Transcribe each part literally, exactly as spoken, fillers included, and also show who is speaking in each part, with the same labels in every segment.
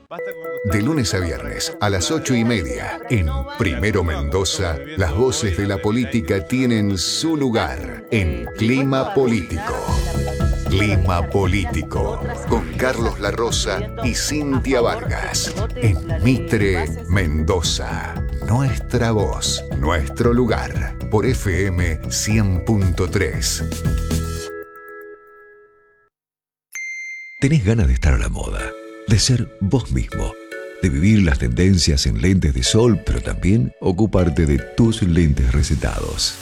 Speaker 1: De lunes a viernes a las ocho y media, en Primero Mendoza, las voces de la política tienen su lugar en Clima Político. Clima Político, con Carlos La Rosa y Cintia Vargas, en Mitre, Mendoza. Nuestra voz, nuestro lugar, por F M cien punto tres.
Speaker 2: ¿Tenés ganas de estar a la moda? De ser vos mismo, de vivir las tendencias en lentes de sol, pero también ocuparte de tus lentes recetados.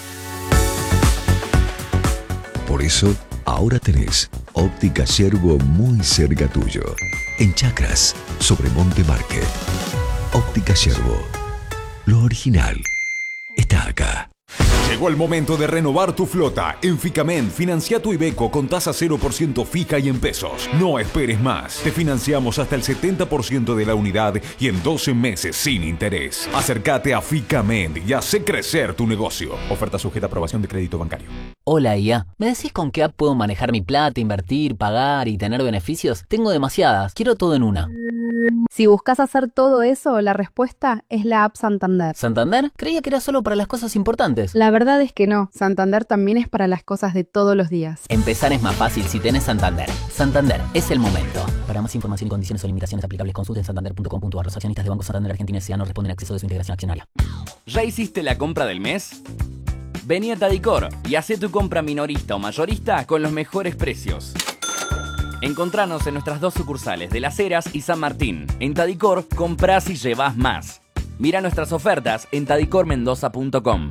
Speaker 2: Por eso, ahora tenés Óptica Yerbo muy cerca tuyo, en Chacras, sobre Monte Market. Óptica Yerbo, lo original está acá.
Speaker 3: Llegó el momento de renovar tu flota. En Ficamen, financia tu Iveco con tasa cero por ciento fija y en pesos. No esperes más. Te financiamos hasta el setenta por ciento de la unidad y en doce meses sin interés. Acércate a Ficamen y hace crecer tu negocio. Oferta sujeta a aprobación de crédito bancario.
Speaker 4: Hola I A, ¿me decís con qué app puedo manejar mi plata, invertir, pagar y tener beneficios? Tengo demasiadas, quiero todo en una.
Speaker 5: Si buscas hacer todo eso, la respuesta es la app Santander.
Speaker 4: ¿Santander? Creía que era solo para las cosas importantes.
Speaker 5: La verdad es que no, Santander también es para las cosas de todos los días.
Speaker 4: Empezar es más fácil si tenés Santander. Santander, es el momento. Para más información y condiciones o limitaciones aplicables, consulten santander punto com punto a r. Los accionistas de Banco Santander Argentina S A no responden a acceso de su integración accionaria.
Speaker 6: ¿Ya hiciste la compra del mes? Vení a Tadicor y hacé tu compra minorista o mayorista con los mejores precios. Encontranos en nuestras dos sucursales de Las Heras y San Martín. En Tadicor, comprás y llevás más. Mira nuestras ofertas en tadicor mendoza punto com.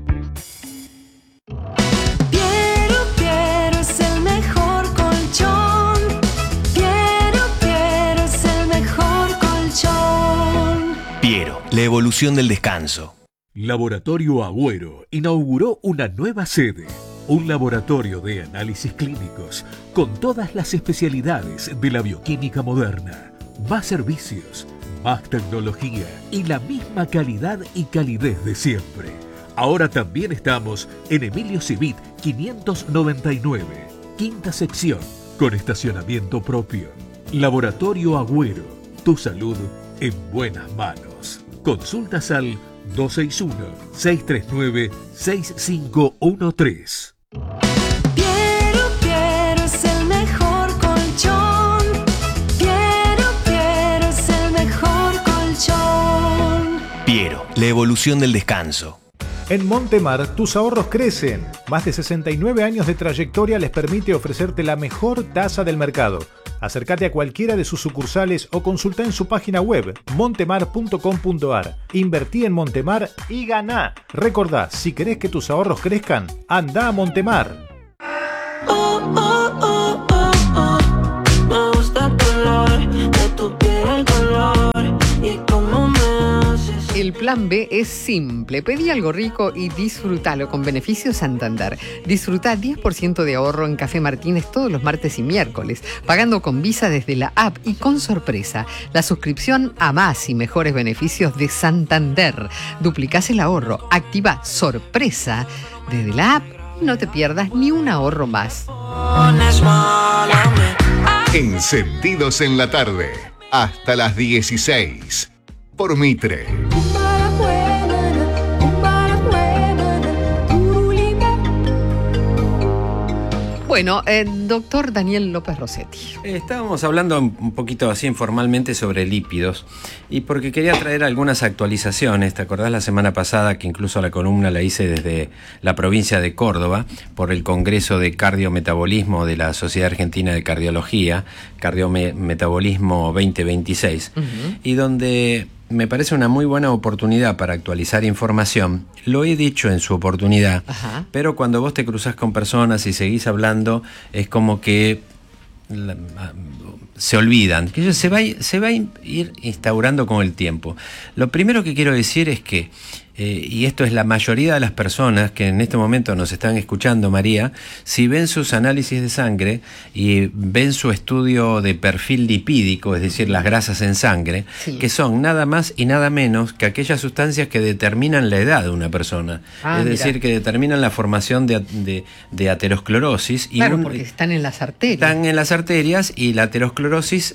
Speaker 7: Piero, Piero es el mejor colchón. Piero, Piero es el mejor colchón.
Speaker 8: Piero, la evolución del descanso.
Speaker 9: Laboratorio Agüero inauguró una nueva sede, un laboratorio de análisis clínicos con todas las especialidades de la bioquímica moderna, más servicios, más tecnología y la misma calidad y calidez de siempre. Ahora también estamos en Emilio Civit quinientos noventa y nueve, quinta sección, con estacionamiento propio. Laboratorio Agüero, tu salud en buenas manos. Consultas al dos seis uno, seis tres nueve, seis cinco uno tres.
Speaker 7: Piero, Piero es el mejor colchón. Piero, Piero es el mejor colchón.
Speaker 8: Piero, la evolución del descanso.
Speaker 10: En Montemar, tus ahorros crecen. Más de sesenta y nueve años de trayectoria les permite ofrecerte la mejor tasa del mercado. Acércate a cualquiera de sus sucursales o consulta en su página web montemar punto com punto a r. Invertí en Montemar y ganá. Recordá, si querés que tus ahorros crezcan, anda a Montemar.
Speaker 7: Oh, oh, oh, oh, oh. Me gusta el color de tu piel, el color y cómo me haces.
Speaker 11: El plan B es simple. Pedí algo rico y disfrútalo con beneficios Santander. Disfruta diez por ciento de ahorro en Café Martínez todos los martes y miércoles, pagando con Visa desde la app y con sorpresa. La suscripción a más y mejores beneficios de Santander. Duplicás el ahorro, activa sorpresa desde la app y no te pierdas ni un ahorro más.
Speaker 1: Encendidos en la tarde, hasta las dieciséis, por Mitre.
Speaker 11: Bueno, eh, doctor Daniel López Rossetti.
Speaker 12: Eh, estábamos hablando un poquito así informalmente sobre lípidos y porque quería traer algunas actualizaciones. ¿Te acordás la semana pasada que incluso la columna la hice desde la provincia de Córdoba por el Congreso de Cardiometabolismo de la Sociedad Argentina de Cardiología, Cardiometabolismo veinte veintiséis, uh-huh. y donde me parece una muy buena oportunidad para actualizar información. Lo he dicho en su oportunidad, Ajá. pero cuando vos te cruzás con personas y seguís hablando, es como que la, se olvidan, que se va, se va a ir instaurando con el tiempo. Lo primero que quiero decir es que, eh, y esto es la mayoría de las personas que en este momento nos están escuchando, María, si ven sus análisis de sangre y ven su estudio de perfil lipídico, es decir, las grasas en sangre, sí. que son nada más y nada menos que aquellas sustancias que determinan la edad de una persona. Ah, es mira. decir, que determinan la formación de, de, de aterosclerosis.
Speaker 11: Claro,
Speaker 12: y un,
Speaker 11: porque están en las arterias.
Speaker 12: Están en las arterias y la aterosclerosis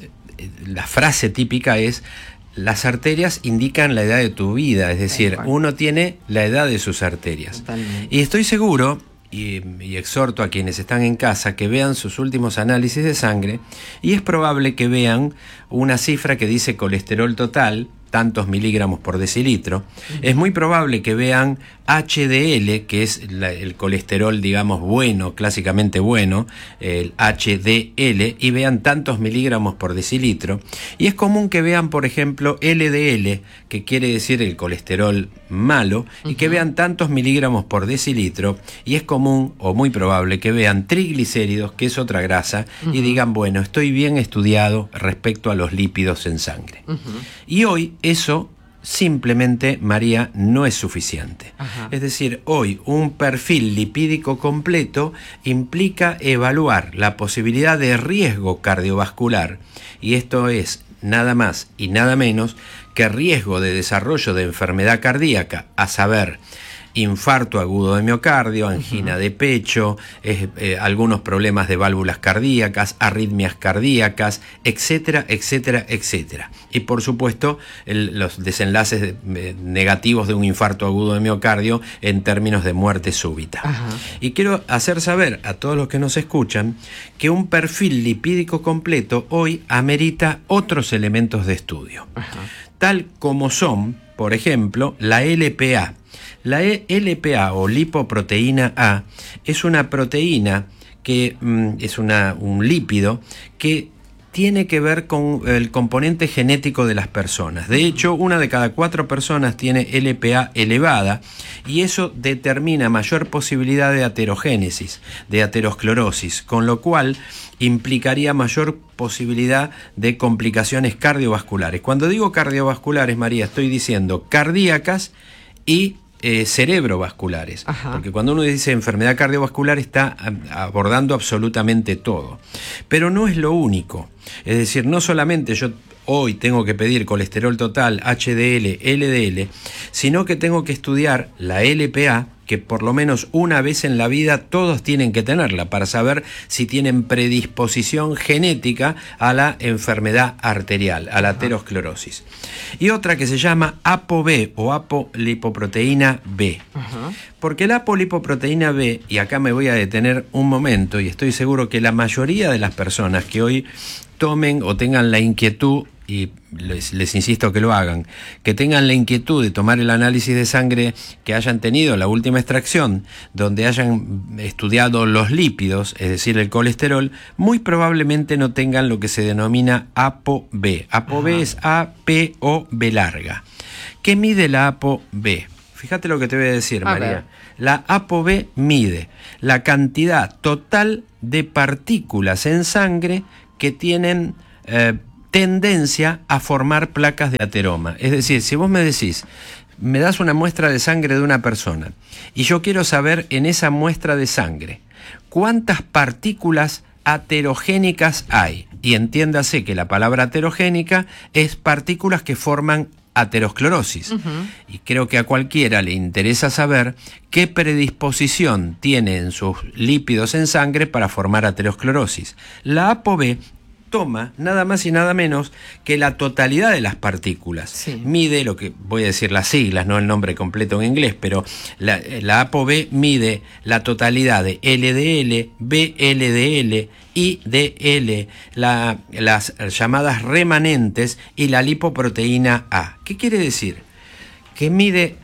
Speaker 12: la frase típica es: las arterias indican la edad de tu vida, es decir, uno tiene la edad de sus arterias. Totalmente. Y estoy seguro, y, y exhorto a quienes están en casa, que vean sus últimos análisis de sangre, y es probable que vean una cifra que dice colesterol total, tantos miligramos por decilitro. Uh-huh. Es muy probable que vean H D L, que es la, el colesterol, digamos, bueno, clásicamente bueno, el H D L, y vean tantos miligramos por decilitro. Y es común que vean, por ejemplo, L D L, que quiere decir el colesterol malo, uh-huh. y que vean tantos miligramos por decilitro. Y es común o muy probable que vean triglicéridos, que es otra grasa, uh-huh. y digan, bueno, estoy bien estudiado respecto a los lípidos en sangre. Uh-huh. Y hoy eso simplemente, María, no es suficiente. Ajá. Es decir, hoy un perfil lipídico completo implica evaluar la posibilidad de riesgo cardiovascular, y esto es nada más y nada menos que riesgo de desarrollo de enfermedad cardíaca, a saber, infarto agudo de miocardio, angina uh-huh. de pecho, eh, eh, algunos problemas de válvulas cardíacas, arritmias cardíacas, etcétera, etcétera, etcétera. Y por supuesto, el, los desenlaces de, eh, negativos de un infarto agudo de miocardio en términos de muerte súbita. Uh-huh. Y quiero hacer saber a todos los que nos escuchan que un perfil lipídico completo hoy amerita otros elementos de estudio, uh-huh. tal como son, por ejemplo, la L P A. La L P A o lipoproteína A es una proteína que mm, es una, un lípido que tiene que ver con el componente genético de las personas. De hecho, una de cada cuatro personas tiene L P A elevada, y eso determina mayor posibilidad de aterogénesis, de aterosclerosis, con lo cual implicaría mayor posibilidad de complicaciones cardiovasculares. Cuando digo cardiovasculares, María, estoy diciendo cardíacas y Eh, cerebrovasculares. Ajá. Porque cuando uno dice enfermedad cardiovascular está abordando absolutamente todo. Pero no es lo único. Es decir, no solamente yo hoy tengo que pedir colesterol total, H D L, L D L, sino que tengo que estudiar la L P A, que por lo menos una vez en la vida todos tienen que tenerla para saber si tienen predisposición genética a la enfermedad arterial, a la aterosclerosis. Y otra que se llama ApoB o apolipoproteína B. Uh-huh. Porque la apolipoproteína B, y acá me voy a detener un momento, y estoy seguro que la mayoría de las personas que hoy tomen o tengan la inquietud, y les, les insisto que lo hagan, que tengan la inquietud de tomar el análisis de sangre que hayan tenido la última extracción, donde hayan estudiado los lípidos, es decir, el colesterol, muy probablemente no tengan lo que se denomina ApoB. ApoB es A P O B larga. ¿Qué mide la ApoB? Fíjate lo que te voy a decir, a María. Ver. La ApoB mide la cantidad total de partículas en sangre que tienen eh, tendencia a formar placas de ateroma. Es decir, si vos me decís, me das una muestra de sangre de una persona y yo quiero saber en esa muestra de sangre cuántas partículas aterogénicas hay, y entiéndase que la palabra aterogénica es partículas que forman aterosclerosis. Uh-huh. Y creo que a cualquiera le interesa saber qué predisposición tiene en sus lípidos en sangre para formar aterosclerosis. La ApoB toma nada más y nada menos que la totalidad de las partículas. Sí. Mide lo que, voy a decir las siglas, no el nombre completo en inglés, pero la, la ApoB mide la totalidad de L D L, B L D L, I D L, la, las llamadas remanentes y la lipoproteína A. ¿Qué quiere decir? Que mide,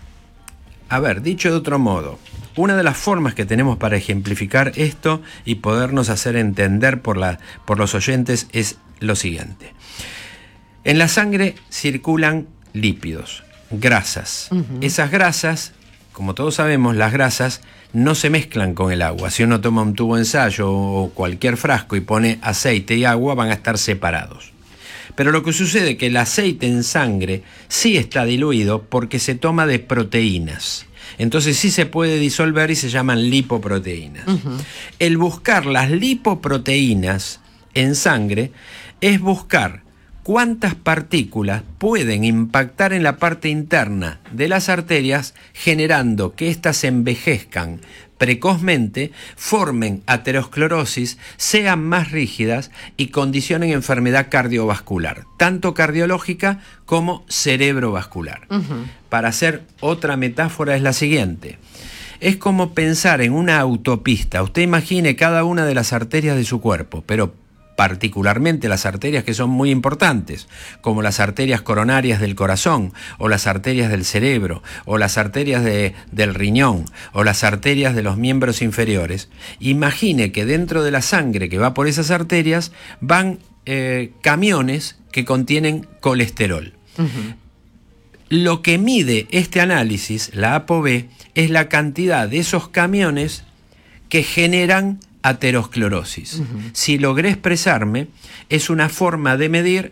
Speaker 12: a ver, dicho de otro modo, una de las formas que tenemos para ejemplificar esto y podernos hacer entender por, la, por los oyentes es lo siguiente. En la sangre circulan lípidos, grasas. Uh-huh. Esas grasas, como todos sabemos, las grasas no se mezclan con el agua. Si uno toma un tubo de ensayo o cualquier frasco y pone aceite y agua, van a estar separados. Pero lo que sucede es que el aceite en sangre sí está diluido porque se toma de proteínas. Entonces sí se puede disolver y se llaman lipoproteínas. Uh-huh. El buscar las lipoproteínas en sangre es buscar cuántas partículas pueden impactar en la parte interna de las arterias, generando que éstas envejezcan precozmente, formen aterosclerosis, sean más rígidas y condicionen enfermedad cardiovascular, tanto cardiológica como cerebrovascular. Uh-huh. Para hacer otra metáfora es la siguiente. Es como pensar en una autopista. Usted imagine cada una de las arterias de su cuerpo, pero particularmente las arterias que son muy importantes, como las arterias coronarias del corazón, o las arterias del cerebro, o las arterias de, del riñón, o las arterias de los miembros inferiores. Imagine que dentro de la sangre que va por esas arterias van eh, camiones que contienen colesterol. Uh-huh. Lo que mide este análisis, la ApoB, es la cantidad de esos camiones que generan aterosclerosis. Uh-huh. Si logré expresarme, es una forma de medir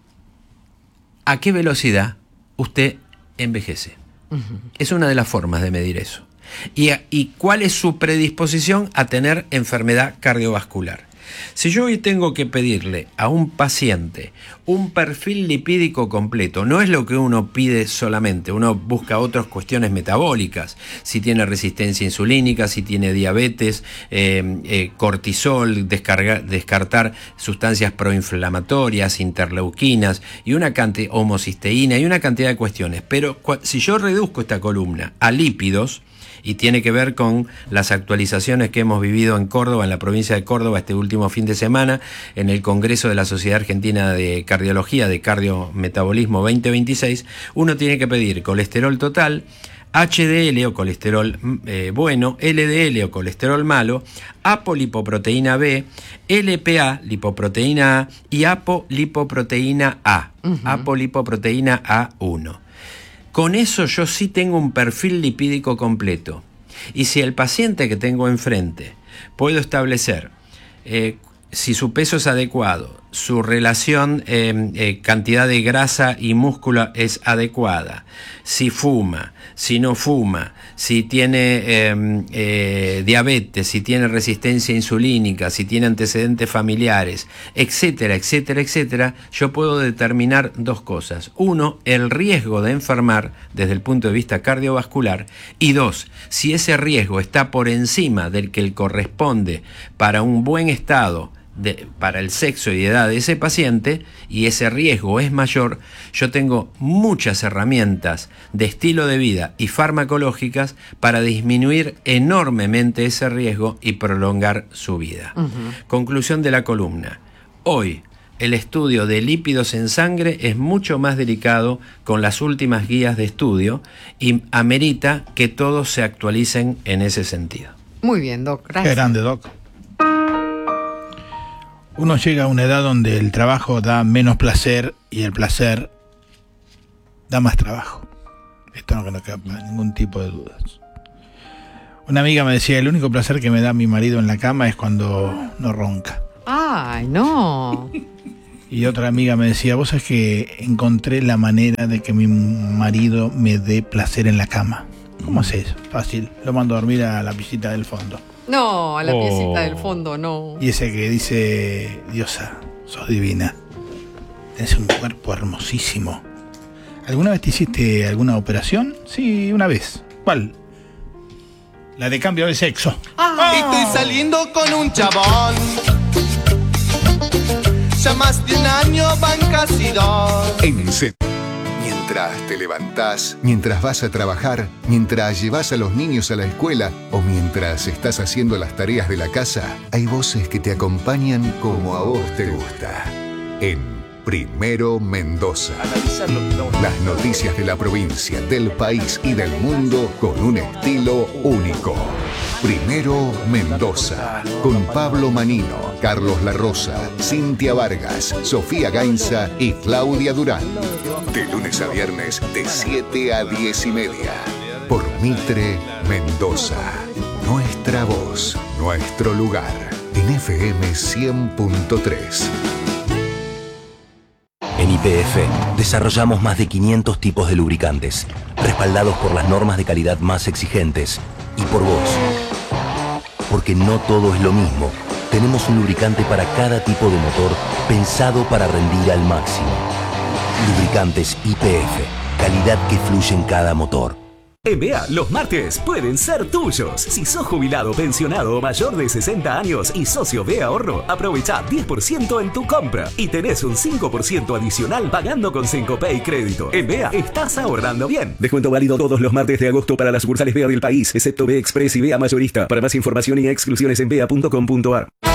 Speaker 12: a qué velocidad usted envejece. Uh-huh. Es una de las formas de medir eso. Y, y cuál es su predisposición a tener enfermedad cardiovascular. Si yo hoy tengo que pedirle a un paciente un perfil lipídico completo, no es lo que uno pide solamente, uno busca otras cuestiones metabólicas, si tiene resistencia insulínica, si tiene diabetes, eh, eh, cortisol, descargar, descartar sustancias proinflamatorias, interleuquinas y una cantidad, homocisteína y una cantidad de cuestiones. Pero si yo reduzco esta columna a lípidos, y tiene que ver con las actualizaciones que hemos vivido en Córdoba, en la provincia de Córdoba, este último fin de semana, en el Congreso de la Sociedad Argentina de Cardiología, de Cardiometabolismo veinte veintiséis, uno tiene que pedir colesterol total, H D L o colesterol eh, bueno, L D L o colesterol malo, apolipoproteína B, L P A, lipoproteína A, y apolipoproteína A, uh-huh. apolipoproteína A uno. Con eso yo sí tengo un perfil lipídico completo. Y si el paciente que tengo enfrente puedo establecer eh, si su peso es adecuado, su relación eh, eh, cantidad de grasa y músculo es adecuada, si fuma, si no fuma, si tiene eh, eh, diabetes, si tiene resistencia insulínica, si tiene antecedentes familiares, etcétera, etcétera, etcétera, yo puedo determinar dos cosas. Uno, el riesgo de enfermar desde el punto de vista cardiovascular, y dos, si ese riesgo está por encima del que corresponde para un buen estado De, para el sexo y edad de ese paciente, y ese riesgo es mayor, yo tengo muchas herramientas de estilo de vida y farmacológicas para disminuir enormemente ese riesgo y prolongar su vida. Uh-huh. Conclusión de la columna. Hoy, el estudio de lípidos en sangre es mucho más delicado con las últimas guías de estudio y amerita que todos se actualicen en ese sentido.
Speaker 11: Muy bien, Doc. Gracias.
Speaker 13: Qué grande, Doc. Uno llega a una edad donde el trabajo da menos placer y el placer da más trabajo. Esto no, no queda ningún tipo de dudas. Una amiga me decía, el único placer que me da mi marido en la cama es cuando no ronca.
Speaker 11: ¡Ay, no!
Speaker 13: Y otra amiga me decía, vos sabés que encontré la manera de que mi marido me dé placer en la cama. ¿Cómo es eso? Fácil, lo mando a dormir a la piscina del fondo.
Speaker 11: No, a la
Speaker 13: oh.
Speaker 11: piecita del fondo, no.
Speaker 13: Y ese que dice, Diosa, sos divina, tenés un cuerpo hermosísimo. ¿Alguna vez te hiciste alguna operación? Sí, una vez. ¿Cuál? La de cambio de sexo.
Speaker 14: Ah. Estoy saliendo con un chabón. Ya más de un año van casi dos.
Speaker 1: En C. Mientras te levantás, mientras vas a trabajar, mientras llevas a los niños a la escuela o mientras estás haciendo las tareas de la casa, hay voces que te acompañan como a vos te gusta. En Primero Mendoza. Las noticias de la provincia, del país y del mundo con un estilo único. Primero Mendoza, con Pablo Manino, Carlos La Rosa, Cintia Vargas, Sofía Gainza y Claudia Durán. De lunes a viernes, de siete a diez y media. Por Mitre Mendoza. Nuestra voz, nuestro lugar. En F M cien punto tres.
Speaker 15: En Y P F desarrollamos más de quinientos tipos de lubricantes, respaldados por las normas de calidad más exigentes y por vos. Porque no todo es lo mismo tenemos un lubricante para cada tipo de motor pensado para rendir al máximo. Lubricantes Y P F, calidad que fluye en cada motor.
Speaker 16: En B E A, los martes pueden ser tuyos. Si sos jubilado, pensionado o mayor de sesenta años y socio de Ahorro, aprovecha diez por ciento en tu compra y tenés un cinco por ciento adicional pagando con Cencopay Crédito. En B E A, estás ahorrando bien. Descuento válido todos los martes de agosto para las sucursales B E A del país, excepto B E A Express y B E A Mayorista. Para más información y exclusiones en B E A punto com punto A R.